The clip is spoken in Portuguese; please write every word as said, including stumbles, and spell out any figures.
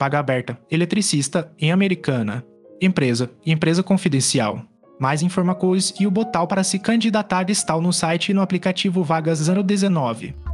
Vaga aberta, eletricista, em Americana. Empresa, empresa confidencial. Mais informações e o botão para se candidatar estão no site e no aplicativo Vagas zero dezenove.